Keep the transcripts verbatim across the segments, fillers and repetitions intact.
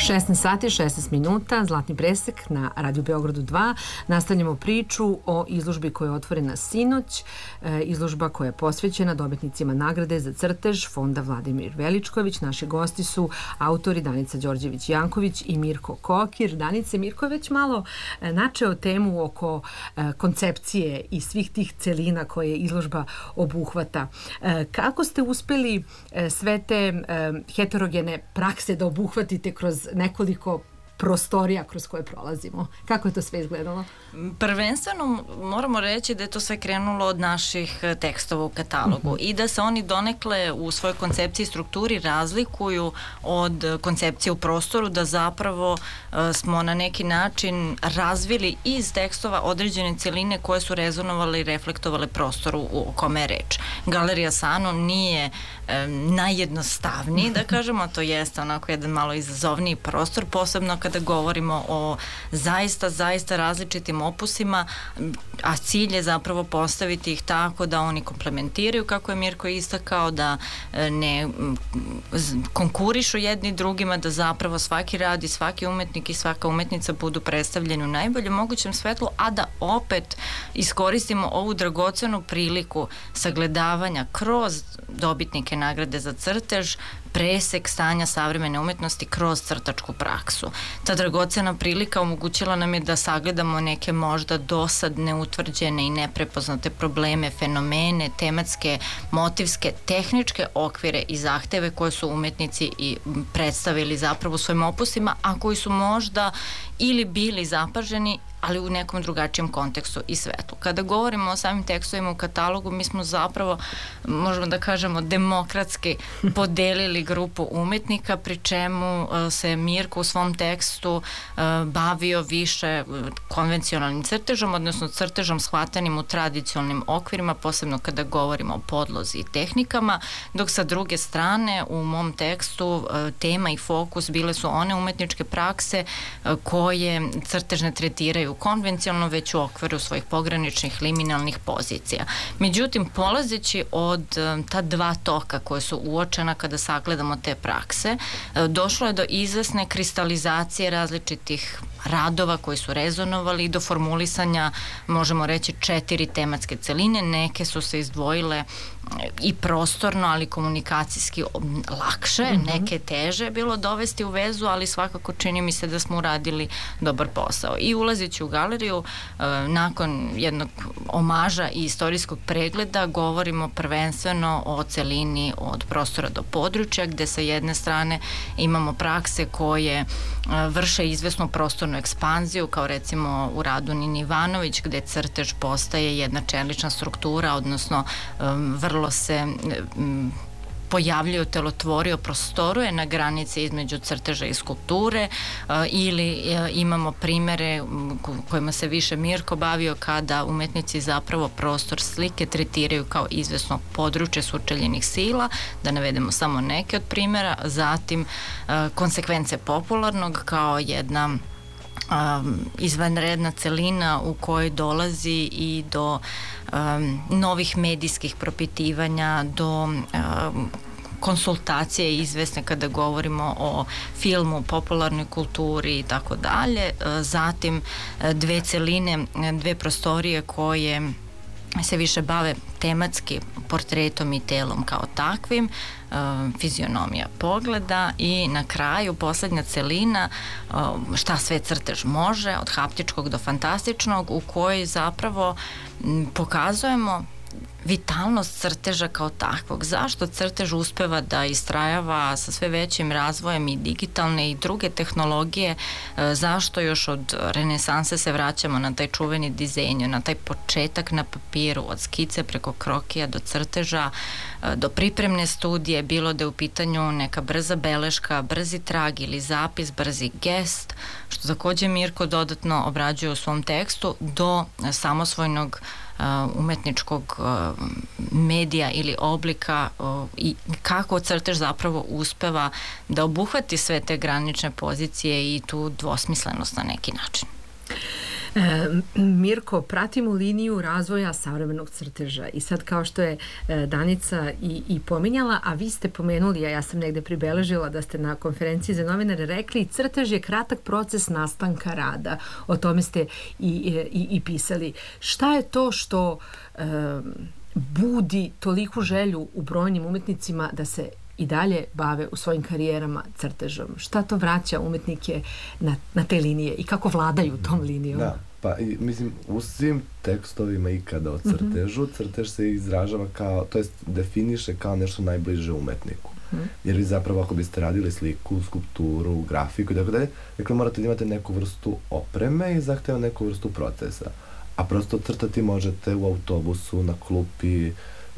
šesnaest sati, šesnaest minuta, Zlatni presek na Radio Beogradu dva. Nastavljamo priču o izložbi koja je otvorena sinoć. E, izložba koja je posvećena dobitnicima nagrade za crtež Fonda Vladimir Veličković. Naši gosti su autori Danica Đorđević-Janković i Mirko Kokir. Danice, Mirko je već malo e, načeo temu oko e, koncepcije i svih tih celina koje izložba obuhvata. E, kako ste uspeli e, sve te e, heterogene prakse da obuhvatite kroz nekoliko prostorija kroz koje prolazimo? Kako je to sve izgledalo? Prvenstveno moramo reći da je to sve krenulo od naših tekstova u katalogu mm-hmm. i da se oni donekle u svojoj koncepciji i strukturi razlikuju od koncepcije u prostoru, da zapravo uh, smo na neki način razvili iz tekstova određene celine koje su rezonovale i reflektovale prostoru u kome je reč. Galerija Sano nije um, najjednostavniji, da kažemo, to jeste onako jedan malo izazovniji prostor, posebno kada govorimo o zaista, zaista različitim opusima, a cilj je zapravo postaviti ih tako da oni komplementiraju, kako je Mirko istakao, da ne konkurišu jedni drugima, da zapravo svaki rad i svaki umetnik i svaka umetnica budu predstavljeni u najboljem mogućem svetlu, a da opet iskoristimo ovu dragocenu priliku sagledavanja kroz dobitnike nagrade za crtež, presek stanja savremene umetnosti kroz crtačku praksu. Ta dragocena prilika omogućila nam je da sagledamo neke možda dosad neutvrđene i neprepoznate probleme, fenomene, tematske, motivske, tehničke okvire i zahteve koje su umetnici i predstavili zapravo svojim opusima, a koji su možda ili bili zapaženi, ali u nekom drugačijem kontekstu i svetlu. Kada govorimo o samim tekstovima u katalogu, mi smo zapravo, možemo da kažemo, demokratski podelili grupu umetnika, pri čemu uh, se Mirko u svom tekstu uh, bavio više konvencionalnim crtežom, odnosno crtežom shvatanim u tradicionalnim okvirima, posebno kada govorimo o podlozi i tehnikama, dok sa druge strane u mom tekstu uh, tema i fokus bile su one umetničke prakse uh, koje crtež ne tretiraju konvencionalno, već u okviru svojih pograničnih liminalnih pozicija. Međutim, polazeći od um, ta dva toka koje su uočena kada sagledamo te prakse, uh, došlo je do izvesne kristalizacije različitih radova koji su rezonovali i do formulisanja, možemo reći, četiri tematske celine. Neke su se izdvojile i prostorno, ali komunikacijski lakše, mm-hmm. neke teže je bilo dovesti u vezu, ali svakako čini mi se da smo uradili dobar posao. I ulazeći u galeriju, nakon jednog omaža i istorijskog pregleda, govorimo prvenstveno o celini od prostora do područja, gde sa jedne strane imamo prakse koje vrše izvesnu prostornu ekspanziju, kao recimo u radu Nini Ivanović, gde crtež postaje jedna čelična struktura, odnosno vrlo se um, pojavljaju telotvorio, prostoruje na granici između crteža i skulpture, uh, ili uh, imamo primere um, kojima se više Mirko bavio, kada umetnici zapravo prostor slike tretiraju kao izvesno područje sučeljenih sila, da navedemo samo neke od primera, zatim uh, konsekvence popularnog kao jedna Um, izvanredna celina u kojoj dolazi i do um, novih medijskih propitivanja, do um, konsultacije izvesne kada govorimo o filmu, popularnoj kulturi i tako dalje. Zatim dve celine, dve prostorije koje se više bave tematski portretom i telom kao takvim, uh, fizionomija pogleda i na kraju poslednja celina, uh, šta sve crtež može, od haptičkog do fantastičnog, u kojoj zapravo m, pokazujemo vitalnost crteža kao takvog. Zašto crtež uspeva da istrajava sa sve većim razvojem i digitalne i druge tehnologije, zašto još od renesanse se vraćamo na taj čuveni dizajn, na taj početak na papiru, od skice preko krokija do crteža, do pripremne studije, bilo da je u pitanju neka brza beleška, brzi trag ili zapis, brzi gest, što takođe Mirko dodatno obrađuje u svom tekstu, do samosvojnog Uh, umetničkog uh, medija ili oblika uh, i kako crtež zapravo uspeva da obuhvati sve te granične pozicije i tu dvosmislenost na neki način. E, Mirko, pratimo liniju razvoja savremenog crteža i sad kao što je e, Danica i, i pominjala, a vi ste pomenuli, a ja sam negde pribeležila da ste na konferenciji za novinare rekli, crtež je kratak proces nastanka rada. O tome ste i, i, i pisali. Šta je to što e, budi toliku želju u brojnim umetnicima da se i dalje bave u svojim karijerama crtežom? Šta to vraća umetnike na, na te linije i kako vladaju tom linijom? Da, pa i, mislim, u svim tekstovima ikada o crtežu, mm-hmm. crtež se izražava kao, to jest definiše kao nešto najbliže umetniku. Mm-hmm. Jer vi zapravo ako biste radili sliku, skulpturu, grafiku i tako dalje, dakle morate da imate neku vrstu opreme i zahteva neku vrstu procesa. A prosto crtati možete u autobusu, na klupi,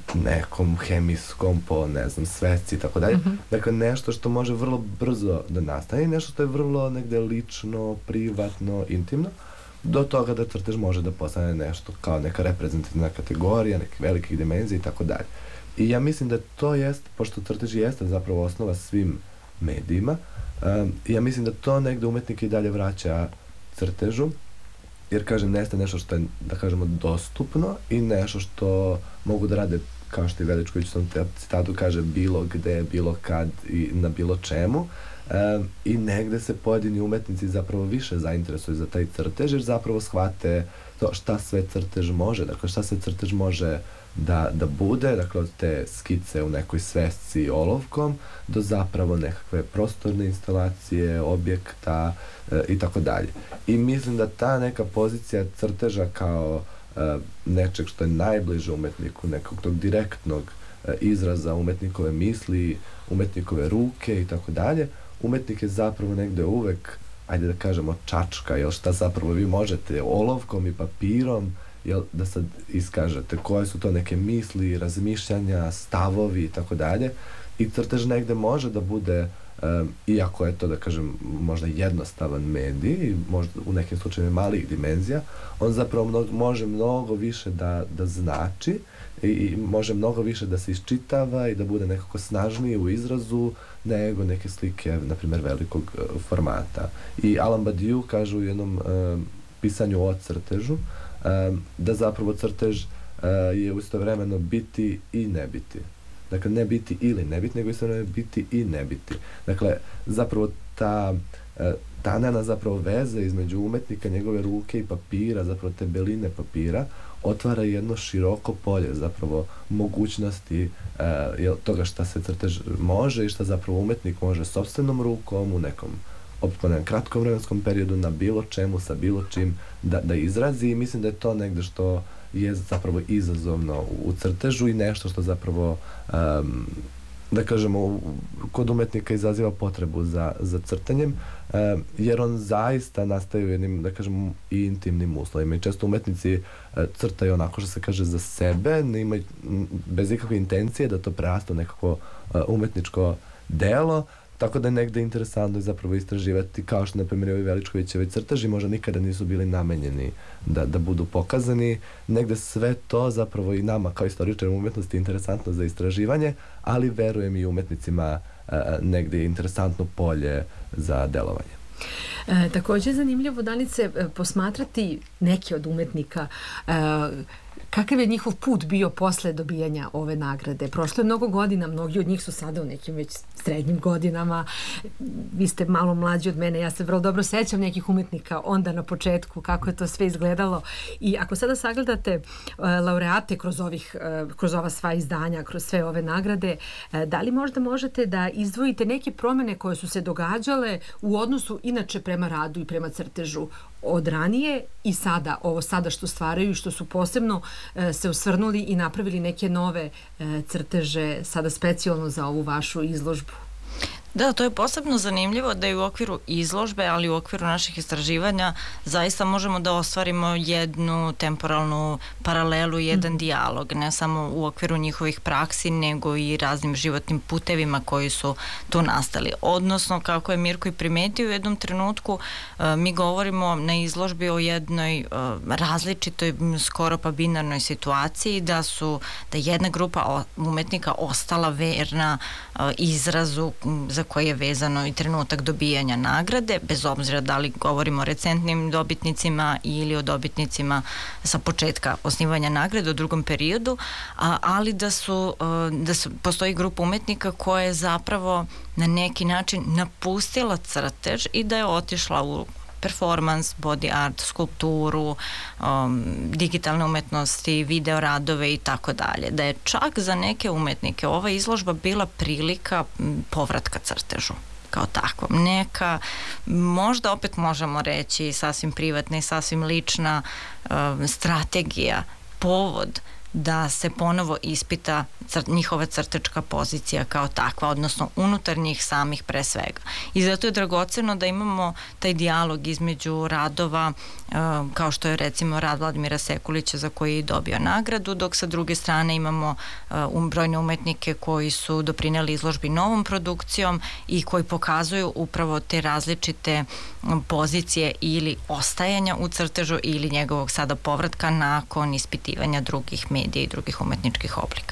nekom hemijskom, po, ne znam, svesci i tako dalje. Dakle, nešto što može vrlo brzo da nastane i nešto što je vrlo negde lično, privatno, intimno, do toga da crtež može da postane nešto kao neka reprezentativna kategorija, neke velikih dimenzija i tako dalje. I ja mislim da to jest, pošto crtež jeste zapravo osnova svim medijima, um, ja mislim da to negde umetnike i dalje vraća crtežu, jer, kažem, neste nešto što je, da kažemo, dostupno i nešto što mogu da rade, kao što je Veličković u tom citatu kaže, bilo gde, bilo kad i na bilo čemu. Um, I negde se pojedini umetnici zapravo više zainteresuju za taj crtež, jer zapravo shvate to šta sve crtež može, dakle šta sve crtež može da, da bude, dakle od te skice u nekoj svesci olovkom do zapravo nekakve prostorne instalacije, objekta e, i tako dalje. I mislim da ta neka pozicija crteža kao e, nečeg što je najbliže umetniku, nekog tog direktnog e, izraza umetnikove misli, umetnikove ruke i tako dalje, umetnik je zapravo negde uvek, ajde da kažemo, čačka, jel šta zapravo vi možete olovkom i papirom, jel, da sad iskažete koje su to neke misli, razmišljanja, stavovi i tako dalje. I crtež negde može da bude, um, iako je to, da kažem, možda jednostavan medij, možda u nekim slučajevima malih dimenzija, on zapravo mnogo, može mnogo više da, da znači i, i može mnogo više da se iščitava i da bude nekako snažniji u izrazu nego neke slike, na primjer, velikog uh, formata. I Alain Badiou kaže u jednom uh, pisanju o crtežu um, da zapravo crtež uh, je istovremeno biti i ne biti. Dakle, ne biti ili ne biti, nego istovremeno biti i ne biti. Dakle, zapravo ta uh, tanana zapravo veze između umetnika, njegove ruke i papira, zapravo te beline papira, otvara jedno široko polje zapravo mogućnosti uh, toga šta se crtež može i šta zapravo umetnik može sopstvenom rukom u nekom opet kratkom vremenskom periodu na bilo čemu, sa bilo čim da, da izrazi i mislim da je to negde što je zapravo izazovno u crtežu i nešto što zapravo um, da kažemo kod umetnika izaziva potrebu za, za crtanjem um, jer on zaista nastaje u jednim, da kažemo, i intimnim uslovima i često umetnici uh, crtaju onako što se kaže za sebe, ne imaju, bez ikakve intencije da to preraste u nekako uh, umetničko delo. Tako da je negde interesantno zapravo istraživati, kao što, na primjer, ovi Veličkovićevi crteži možda nikada nisu bili namenjeni da, da budu pokazani. Negde sve to zapravo i nama kao istoričarima umetnosti je interesantno za istraživanje, ali verujem i umetnicima a, negde je interesantno polje za delovanje. E, također je zanimljivo, Danice, posmatrati neke od umetnika, e, kakav je njihov put bio posle dobijanja ove nagrade. Prošlo je mnogo godina, mnogi od njih su sada u nekim već srednjim godinama. Vi ste malo mlađi od mene, ja se vrlo dobro sećam nekih umetnika onda na početku, kako je to sve izgledalo. I ako sada sagledate uh, laureate kroz, ovih, uh, kroz ova sva izdanja, kroz sve ove nagrade, uh, da li možda možete da izdvojite neke promjene koje su se događale u odnosu inače prema radu i prema crtežu od ranije i sada, ovo sada što stvaraju i što su posebno e, se osvrnuli i napravili neke nove e, crteže sada specijalno za ovu vašu izložbu? Da, to je posebno zanimljivo da i u okviru izložbe, ali i u okviru naših istraživanja zaista možemo da ostvarimo jednu temporalnu paralelu, jedan mm. dijalog, ne samo u okviru njihovih praksi, nego i raznim životnim putevima koji su tu nastali. Odnosno, kako je Mirko i primetio, u jednom trenutku uh, mi govorimo na izložbi o jednoj uh, različitoj, skoro pa binarnoj situaciji, da su, da jedna grupa umetnika ostala verna uh, izrazu, za koje je vezano i trenutak dobijanja nagrade, bez obzira da li govorimo o recentnim dobitnicima ili o dobitnicima sa početka osnivanja nagrade u drugom periodu, a, ali da su, da su, postoji grupa umetnika koja je zapravo na neki način napustila crtež i da je otišla u performans, body art, skulpturu, um, digitalne umetnosti, video radove i tako dalje. Da je čak za neke umetnike ova izložba bila prilika povratka crtežu kao takvom. Neka, možda opet možemo reći sasvim privatna i sasvim lična um, strategija, povod da se ponovo ispita cr njihova crtečka pozicija kao takva, odnosno unutar njih samih pre svega. I zato je dragoceno da imamo taj dijalog između radova, uh, kao što je recimo rad Vladimira Sekulića za koji je dobio nagradu, dok sa druge strane imamo uh, um, brojne umetnike koji su doprineli izložbi novom produkcijom i koji pokazuju upravo te različite um, pozicije ili ostajanja u crtežu ili njegovog sada povratka nakon ispitivanja drugih medija i drugih umetničkih oblika.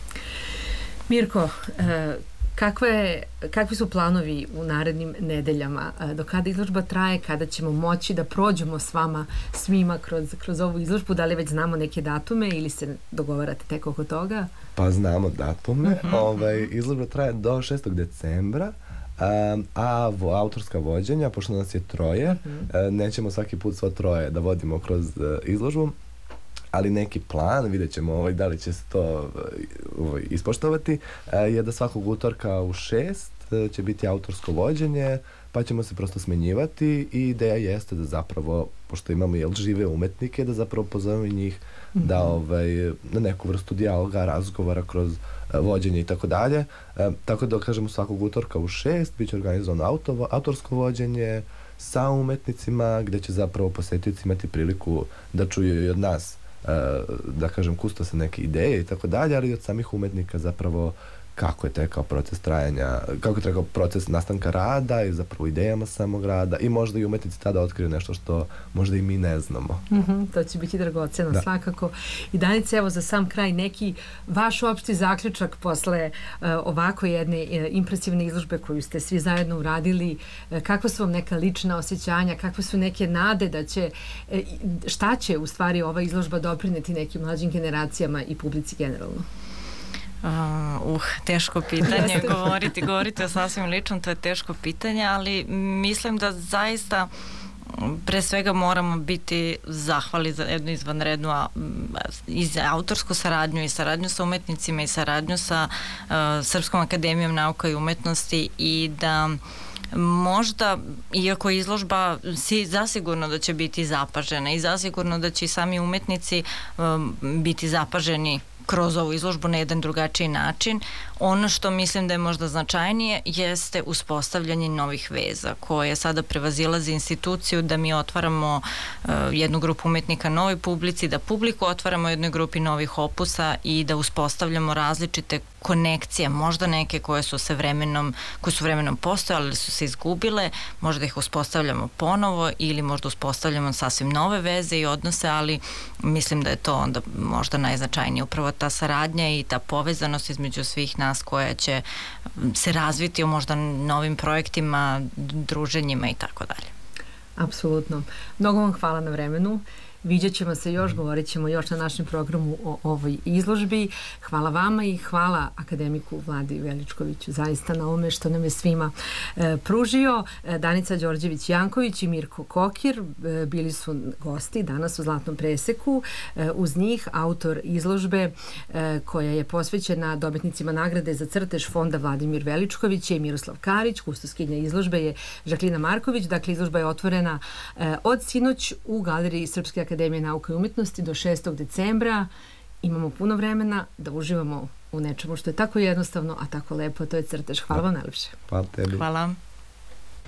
Mirko, kakve, je, kakvi su planovi u narednim nedeljama? Do kada izložba traje, kada ćemo moći da prođemo s vama svima kroz, kroz ovu izložbu? Da li već znamo neke datume ili se dogovarate tek oko toga? Pa znamo datume. Uh-huh. Ovaj, izložba traje do šestog decembra. Um, a vo, autorska vođenja, pošto nas je troje, uh-huh. uh, nećemo svaki put svo troje da vodimo kroz uh, izložbu, ali neki plan, vidjet ćemo ovaj, da li će se to ovaj, ispoštovati, je da svakog utorka u šest će biti autorsko vođenje, pa ćemo se prosto smenjivati i ideja jeste da zapravo, pošto imamo jel, žive umetnike, da zapravo pozovemo njih mm-hmm. da ovaj, na neku vrstu dijaloga, razgovora kroz uh, vođenje i tako dalje. Uh, tako da kažemo svakog utorka u šest bit će organizovano auto, autorsko vođenje sa umetnicima, gde će zapravo posjetioci imati priliku da čuju i od nas da kažem kustose neke ideje i tako dalje, ali od samih umetnika zapravo kako je tekao proces trajanja, kako je tekao proces nastanka rada i zapravo idejama samog rada i možda i umetnici tada otkriju nešto što možda i mi ne znamo. Mm-hmm, to će biti dragoceno, da. Svakako. I Danice, evo za sam kraj neki vaš opšti zaključak posle uh, ovako jedne uh, impresivne izložbe koju ste svi zajedno uradili, uh, kakva su vam neka lična osjećanja, kakve su neke nade da će, uh, šta će u stvari ova izložba doprineti nekim mlađim generacijama i publici generalno? Uh, uh, teško pitanje, govoriti, govoriti o sasvim ličnom, to je teško pitanje, ali mislim da zaista pre svega moramo biti zahvali za jednu izvanrednu a, i za autorsku saradnju i saradnju sa umetnicima i saradnju sa uh, Srpskom akademijom nauka i umetnosti i da možda, iako izložba si zasigurno da će biti zapažena i zasigurno da će i sami umetnici um, biti zapaženi kroz ovu izložbu na jedan drugačiji način. Ono što mislim da je možda značajnije jeste uspostavljanje novih veza koje sada prevazilaze instituciju da mi otvaramo uh, jednu grupu umetnika novoj publici, da publiku otvaramo jednoj grupi novih opusa i da uspostavljamo različite konekcije, možda neke koje su se vremenom, koje su vremenom postojale, ali su se izgubile, možda ih uspostavljamo ponovo ili možda uspostavljamo sasvim nove veze i odnose, ali mislim da je to onda možda najznačajnije, upravo ta saradnja i ta povezanost između svih nas koja će se razviti u možda novim projektima, druženjima i tako dalje. Apsolutno. Mnogo vam hvala na vremenu. Vidjet ćemo se još, govorit ćemo još na našem programu o ovoj izložbi. Hvala vama i hvala akademiku Vladi Veličkoviću zaista na ovome što nam je svima e, pružio. E, Danica Đorđević-Janković i Mirko Kokir e, bili su gosti danas u Zlatnom preseku. E, uz njih autor izložbe e, koja je posvećena dobitnicima nagrade za crtež fonda Vladimir Veličković je Miroslav Karić, kustoskinja izložbe je Žaklina Marković. Dakle, izložba je otvorena e, od sinoć u galeriji Srpske akademije Akademije nauke i umetnosti do šestog decembra. Imamo puno vremena da uživamo u nečemu što je tako jednostavno, a tako lepo, to je crtež. Hvala vam najlepše. Hvala tebi. Hvala.